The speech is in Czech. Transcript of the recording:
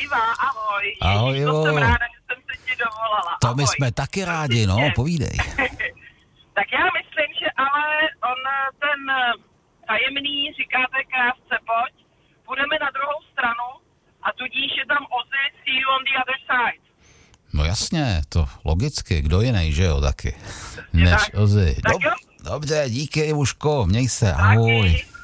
Iva, ahoj. Ahoj, Ježíš, to jsem ráda, že jsem se ti dovolala. To ahoj. my jsme taky rádi, no, povídej. Tak já myslím, že ale on ten tajemný, říkáte krásce, pojď, půjdeme na druhou stranu a tudíž je tam Ozzy, see you on the other side. No jasně, to logicky, kdo jiný, že jo, taky. Než Ozzy. Tak jo. Dobře, díky, Ivuško, měj se, ahoj. Taky.